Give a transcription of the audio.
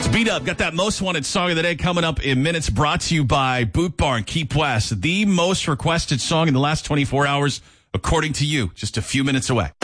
Beat Up, got that most wanted song of the day coming up in minutes, brought to you by Boot Barn, Keep West. The most requested song in the last 24 hours, according to you, just a few minutes away.